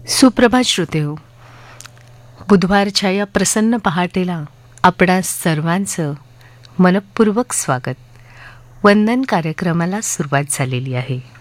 सुप्रभात श्रोतेहो. बुधवारच्या या प्रसन्न पहाटेला आपणा सर्वांचं मनपूर्वक स्वागत. वंदन कार्यक्रमाला सुरुवात झालेली आहे.